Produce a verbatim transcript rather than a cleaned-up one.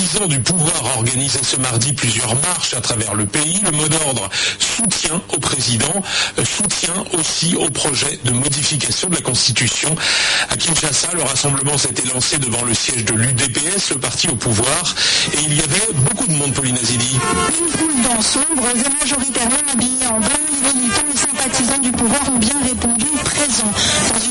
partisans du pouvoir a organisé ce mardi plusieurs marches à travers le pays. Le mot d'ordre, soutien au président, soutien aussi au projet de modification de la Constitution. À Kinshasa, le rassemblement s'était lancé devant le siège de l'U D P S, le parti au pouvoir, et il y avait beaucoup de monde, Pauline Azili. Une foule dans sombre et majoritairement habillée en blanc, les militants et sympathisants du pouvoir ont bien répondu présents. Dans une